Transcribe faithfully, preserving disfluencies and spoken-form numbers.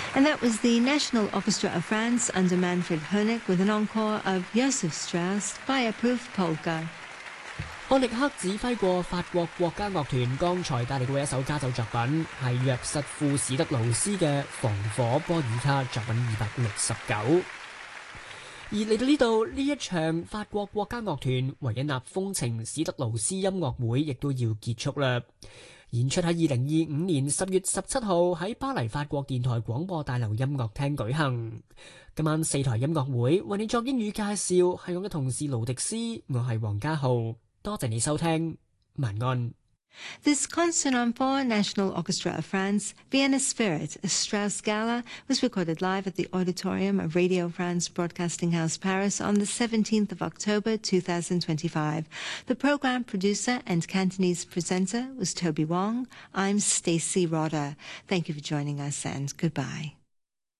And that was the National Orchestra of France under Manfred Honeck with an encore of Joseph Strauss Fireproof Polka。 漢力克指揮過法國國家樂團，剛才帶嚟過一首家奏作品，係約瑟夫史德勞斯嘅防火波爾卡作品二百六十九。而嚟到呢度，呢一場法國國家樂團維也納風情史德勞斯音樂會亦都要結束啦。演出喺二零二五年十月十七號喺巴黎法國電台廣播大樓音樂廳舉行。今晚四台音樂會為你作英語介紹，係我嘅同事盧迪斯，我係黃家浩。多謝你收聽，晚安。 This Concert on Four National Orchestra of France, Vienna Spirit, a Strauss Gala, was recorded live at the Auditorium of Radio France Broadcasting House Paris on the seventeenth of October two thousand twenty-five. The program producer and Cantonese presenter was Toby Wong. I'm Stacey Rodder. Thank you for joining us and goodbye.